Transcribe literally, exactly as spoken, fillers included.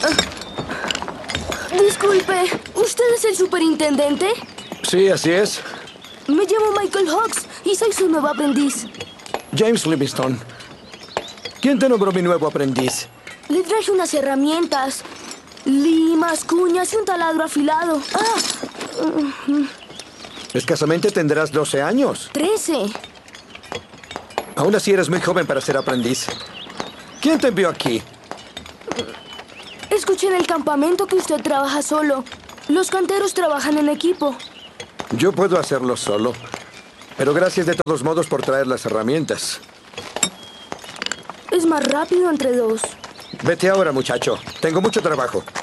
Disculpe, ¿usted es el superintendente? Sí, así es. Me llamo Michael Hawks y soy su nuevo aprendiz. James Livingstone. ¿Quién te nombró mi nuevo aprendiz? Le traje unas herramientas. Limas, cuñas y un taladro afilado. ¡Ah! Escasamente tendrás doce años. Trece. Aún así eres muy joven para ser aprendiz. ¿Quién te envió aquí? Escuché en el campamento que usted trabaja solo. Los canteros trabajan en equipo. Yo puedo hacerlo solo. Pero gracias de todos modos por traer las herramientas. Es más rápido entre dos. Vete ahora, muchacho. Tengo mucho trabajo.